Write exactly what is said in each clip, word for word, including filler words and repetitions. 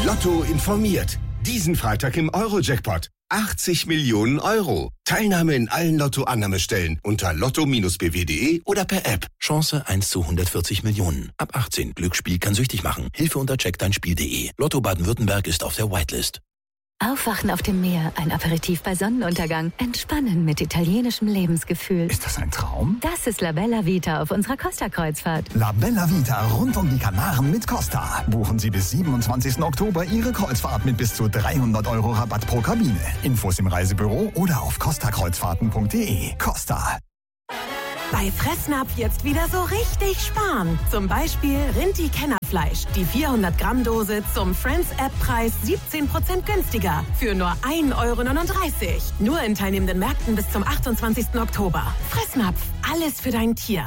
Lotto informiert. Diesen Freitag im Euro-Jackpot. achtzig Millionen Euro. Teilnahme in allen Lotto-Annahmestellen unter lotto b w punkt de oder per App. Chance eins zu hundertvierzig Millionen. Ab achtzehn. Glücksspiel kann süchtig machen. Hilfe unter check dein spiel punkt de. Lotto Baden-Württemberg ist auf der Whitelist. Aufwachen auf dem Meer, ein Aperitif bei Sonnenuntergang, entspannen mit italienischem Lebensgefühl. Ist das ein Traum? Das ist La Bella Vita auf unserer Costa-Kreuzfahrt. La Bella Vita rund um die Kanaren mit Costa. Buchen Sie bis siebenundzwanzigsten Oktober Ihre Kreuzfahrt mit bis zu dreihundert Euro Rabatt pro Kabine. Infos im Reisebüro oder auf costa kreuzfahrten punkt de. Costa. Bei Fressnapf jetzt wieder so richtig sparen. Zum Beispiel Rinti-Kennerfleisch. Die vierhundert Gramm Dose zum Friends-App-Preis siebzehn Prozent günstiger. Für nur ein Euro neununddreißig. Nur in teilnehmenden Märkten bis zum achtundzwanzigsten Oktober. Fressnapf. Alles für dein Tier.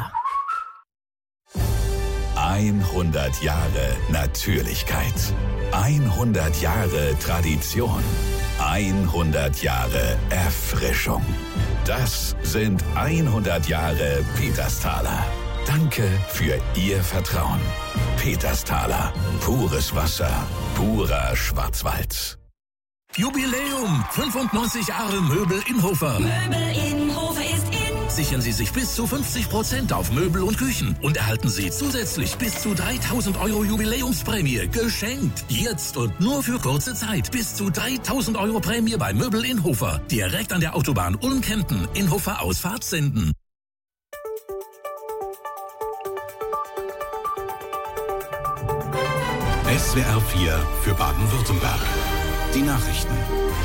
hundert Jahre Natürlichkeit. hundert Jahre Tradition. hundert Jahre Erfrischung. Das sind hundert Jahre Petersthaler. Danke für Ihr Vertrauen. Petersthaler. Pures Wasser. Purer Schwarzwald. Jubiläum! fünfundneunzig Jahre Möbel Inhofer. Möbel Inhofer ist in. Sichern Sie sich bis zu fünfzig Prozent auf Möbel und Küchen und erhalten Sie zusätzlich bis zu dreitausend Euro Jubiläumsprämie geschenkt. Jetzt und nur für kurze Zeit. Bis zu dreitausend Euro Prämie bei Möbel Inhofer. Direkt an der Autobahn Ulm-Kempten. Inhofer Ausfahrt senden. S W R vier für Baden-Württemberg. Die Nachrichten.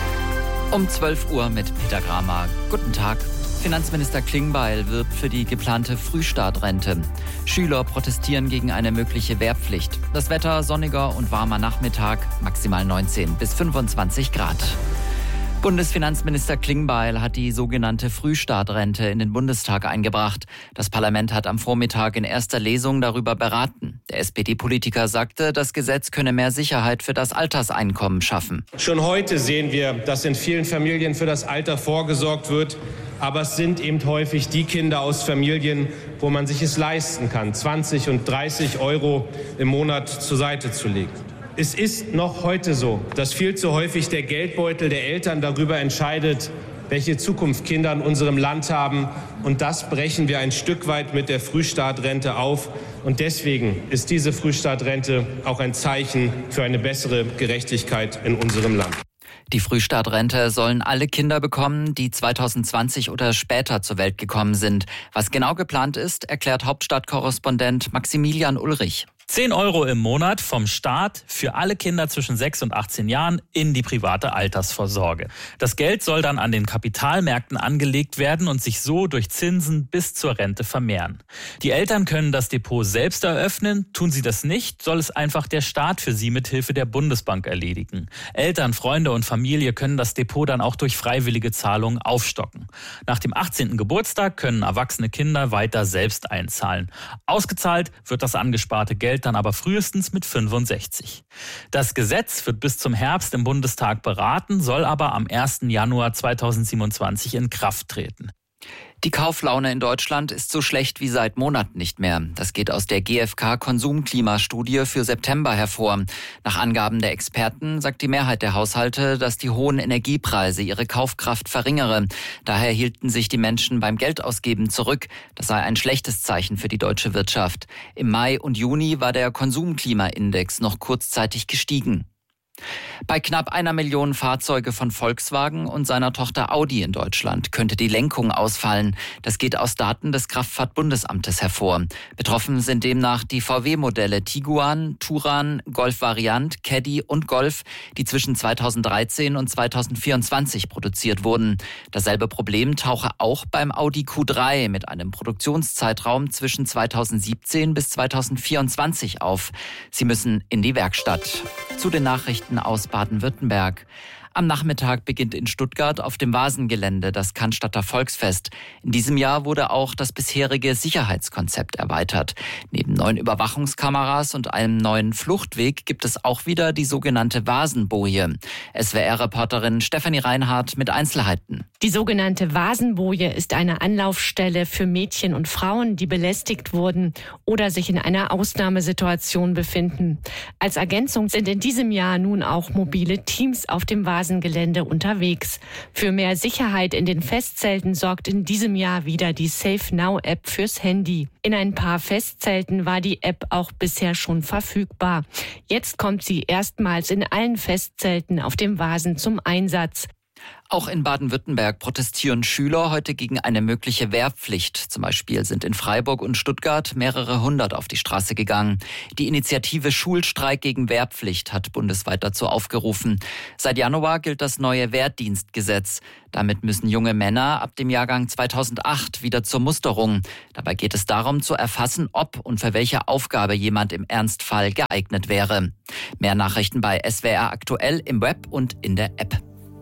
Um zwölf Uhr mit Peter Gramer. Guten Tag. Finanzminister Klingbeil wirbt für die geplante Frühstartrente. Schüler protestieren gegen eine mögliche Wehrpflicht. Das Wetter sonniger und warmer Nachmittag, maximal neunzehn bis fünfundzwanzig Grad. Bundesfinanzminister Klingbeil hat die sogenannte Frühstartrente in den Bundestag eingebracht. Das Parlament hat am Vormittag in erster Lesung darüber beraten. Der S P D-Politiker sagte, das Gesetz könne mehr Sicherheit für das Alterseinkommen schaffen. Schon heute sehen wir, dass in vielen Familien für das Alter vorgesorgt wird. Aber es sind eben häufig die Kinder aus Familien, wo man sich es leisten kann, zwanzig und dreißig Euro im Monat zur Seite zu legen. Es ist noch heute so, dass viel zu häufig der Geldbeutel der Eltern darüber entscheidet, welche Zukunft Kinder in unserem Land haben. Und das brechen wir ein Stück weit mit der Frühstartrente auf. Und deswegen ist diese Frühstartrente auch ein Zeichen für eine bessere Gerechtigkeit in unserem Land. Die Frühstartrente sollen alle Kinder bekommen, die zweitausendzwanzig oder später zur Welt gekommen sind. Was genau geplant ist, erklärt Hauptstadtkorrespondent Maximilian Ulrich. zehn Euro im Monat vom Staat für alle Kinder zwischen sechs und achtzehn Jahren in die private Altersvorsorge. Das Geld soll dann an den Kapitalmärkten angelegt werden und sich so durch Zinsen bis zur Rente vermehren. Die Eltern können das Depot selbst eröffnen. Tun sie das nicht, soll es einfach der Staat für sie mithilfe der Bundesbank erledigen. Eltern, Freunde und Familie können das Depot dann auch durch freiwillige Zahlungen aufstocken. Nach dem achtzehnten Geburtstag können erwachsene Kinder weiter selbst einzahlen. Ausgezahlt wird das angesparte Geld dann aber frühestens mit fünfundsechzig. Das Gesetz wird bis zum Herbst im Bundestag beraten, soll aber am ersten Januar zweitausendsiebenundzwanzig in Kraft treten. Die Kauflaune in Deutschland ist so schlecht wie seit Monaten nicht mehr. Das geht aus der G f K-Konsumklimastudie für September hervor. Nach Angaben der Experten sagt die Mehrheit der Haushalte, dass die hohen Energiepreise ihre Kaufkraft verringere. Daher hielten sich die Menschen beim Geldausgeben zurück. Das sei ein schlechtes Zeichen für die deutsche Wirtschaft. Im Mai und Juni war der Konsumklimaindex noch kurzzeitig gestiegen. Bei knapp einer Million Fahrzeuge von Volkswagen und seiner Tochter Audi in Deutschland könnte die Lenkung ausfallen. Das geht aus Daten des Kraftfahrtbundesamtes hervor. Betroffen sind demnach die V W-Modelle Tiguan, Touran, Golf Variant, Caddy und Golf, die zwischen zweitausenddreizehn und zweitausendvierundzwanzig produziert wurden. Dasselbe Problem tauche auch beim Audi Q drei mit einem Produktionszeitraum zwischen zweitausendsiebzehn bis zweitausendvierundzwanzig auf. Sie müssen in die Werkstatt. Zu den Nachrichten aus Baden-Württemberg. Am Nachmittag beginnt in Stuttgart auf dem Vasengelände das Cannstatter Volksfest. In diesem Jahr wurde auch das bisherige Sicherheitskonzept erweitert. Neben neuen Überwachungskameras und einem neuen Fluchtweg gibt es auch wieder die sogenannte Vasenboje. S W R-Reporterin Stefanie Reinhardt mit Einzelheiten. Die sogenannte Vasenboje ist eine Anlaufstelle für Mädchen und Frauen, die belästigt wurden oder sich in einer Ausnahmesituation befinden. Als Ergänzung sind in diesem Jahr nun auch mobile Teams auf dem Vasengelände unterwegs. Für mehr Sicherheit in den Festzelten sorgt in diesem Jahr wieder die Safe Now App fürs Handy. In ein paar Festzelten war die App auch bisher schon verfügbar. Jetzt kommt sie erstmals in allen Festzelten auf dem Vasen zum Einsatz. Auch in Baden-Württemberg protestieren Schüler heute gegen eine mögliche Wehrpflicht. Zum Beispiel sind in Freiburg und Stuttgart mehrere hundert auf die Straße gegangen. Die Initiative Schulstreik gegen Wehrpflicht hat bundesweit dazu aufgerufen. Seit Januar gilt das neue Wehrdienstgesetz. Damit müssen junge Männer ab dem Jahrgang zweitausendacht wieder zur Musterung. Dabei geht es darum, zu erfassen, ob und für welche Aufgabe jemand im Ernstfall geeignet wäre. Mehr Nachrichten bei S W R aktuell im Web und in der App.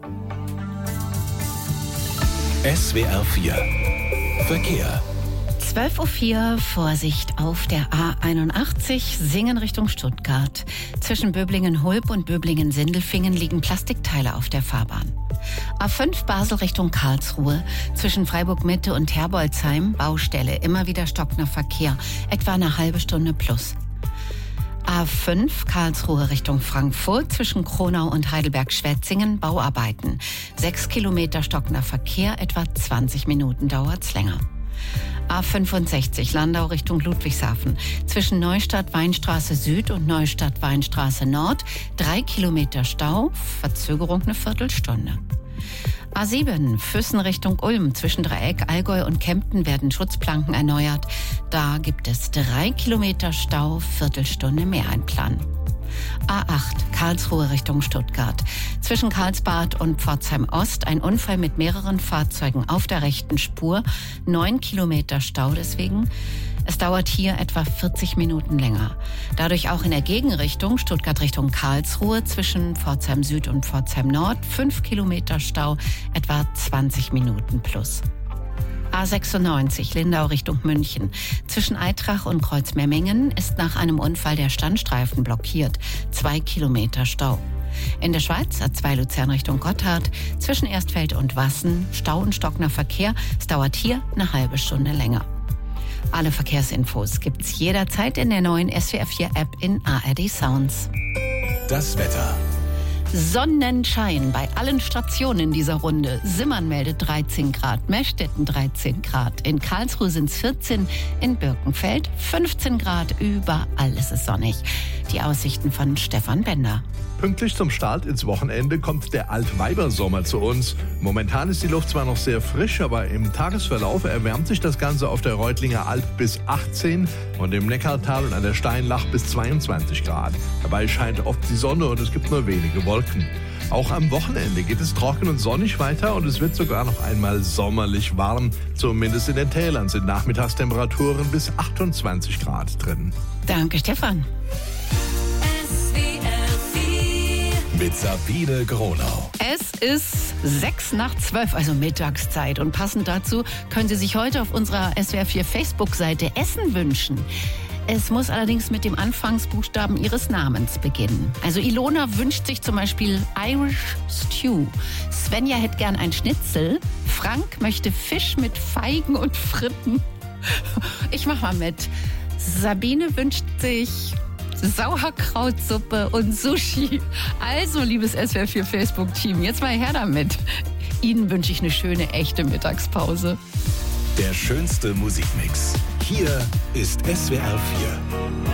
S W R vier Verkehr. zwölf Uhr vier, Vorsicht auf der A einundachtzig, Singen Richtung Stuttgart. Zwischen Böblingen-Hulb und Böblingen-Sindelfingen liegen Plastikteile auf der Fahrbahn. A fünf Basel Richtung Karlsruhe. Zwischen Freiburg-Mitte und Herbolzheim, Baustelle, immer wieder stockender Verkehr, etwa eine halbe Stunde plus. A fünf Karlsruhe Richtung Frankfurt, zwischen Kronau und Heidelberg-Schwetzingen, Bauarbeiten. Sechs Kilometer stockender Verkehr, etwa zwanzig Minuten dauert's länger. A fünfundsechzig Landau Richtung Ludwigshafen, zwischen Neustadt-Weinstraße Süd und Neustadt-Weinstraße Nord, drei Kilometer Stau, Verzögerung eine Viertelstunde. A sieben Füssen Richtung Ulm, zwischen Dreieck, Allgäu und Kempten werden Schutzplanken erneuert. Da gibt es drei Kilometer Stau, Viertelstunde mehr einplanen. A acht Karlsruhe Richtung Stuttgart. Zwischen Karlsbad und Pforzheim Ost ein Unfall mit mehreren Fahrzeugen auf der rechten Spur. Neun Kilometer Stau deswegen. Es dauert hier etwa vierzig Minuten länger. Dadurch auch in der Gegenrichtung Stuttgart Richtung Karlsruhe zwischen Pforzheim Süd und Pforzheim Nord. Fünf Kilometer Stau, etwa zwanzig Minuten plus. A sechsundneunzig Lindau Richtung München. Zwischen Eitrach und Kreuzmeermengen ist nach einem Unfall der Standstreifen blockiert. Zwei Kilometer Stau. In der Schweiz A zwei Luzern Richtung Gotthard. Zwischen Erstfeld und Wassen Stau und stockender Verkehr. Es dauert hier eine halbe Stunde länger. Alle Verkehrsinfos gibt's jederzeit in der neuen S W R vier App in A R D Sounds. Das Wetter. Sonnenschein bei allen Stationen dieser Runde. Simmern meldet dreizehn Grad, Meschtetten dreizehn Grad, in Karlsruhe sind es vierzehn, in Birkenfeld fünfzehn Grad, überall ist es sonnig. Die Aussichten von Stefan Bender. Pünktlich zum Start ins Wochenende kommt der Altweibersommer zu uns. Momentan ist die Luft zwar noch sehr frisch, aber im Tagesverlauf erwärmt sich das Ganze auf der Reutlinger Alp bis achtzehn und im Neckartal und an der Steinlach bis zweiundzwanzig Grad. Dabei scheint oft die Sonne und es gibt nur wenige Wolken. Auch am Wochenende geht es trocken und sonnig weiter und es wird sogar noch einmal sommerlich warm. Zumindest in den Tälern sind Nachmittagstemperaturen bis achtundzwanzig Grad drin. Danke, Stefan. Mit Sabine Gronau. Es ist sechs nach zwölf, also Mittagszeit. Und passend dazu können Sie sich heute auf unserer S W R vier Facebook-Seite Essen wünschen. Es muss allerdings mit dem Anfangsbuchstaben Ihres Namens beginnen. Also Ilona wünscht sich zum Beispiel Irish Stew. Svenja hätte gern ein Schnitzel. Frank möchte Fisch mit Feigen und Fritten. Ich mach mal mit. Sabine wünscht sich Sauerkrautsuppe und Sushi. Also, liebes S W R vier Facebook-Team, jetzt mal her damit. Ihnen wünsche ich eine schöne, echte Mittagspause. Der schönste Musikmix. Hier ist S W R vier.